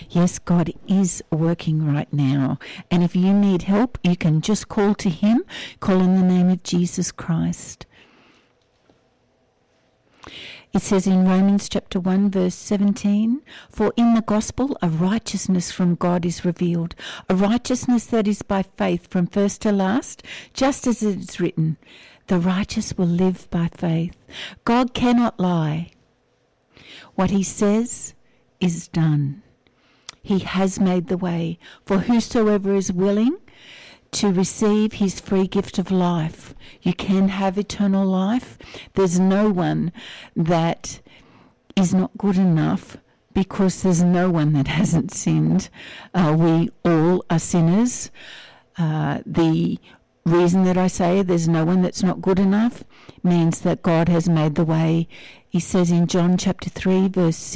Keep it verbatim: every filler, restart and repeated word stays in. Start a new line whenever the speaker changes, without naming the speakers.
Yes, God is working right now. And if you need help, you can just call to him, call in the name of Jesus Christ. It says in Romans chapter one, verse seventeen, "For in the gospel a righteousness from God is revealed, a righteousness that is by faith from first to last, just as it is written, the righteous will live by faith." God cannot lie. What he says is done. He has made the way for whosoever is willing to receive his free gift of life. You can have eternal life. There's no one that is not good enough, because there's no one that hasn't sinned. Uh, we all are sinners. Uh, the reason that I say there's no one that's not good enough means that God has made the way. He says in John chapter three, verse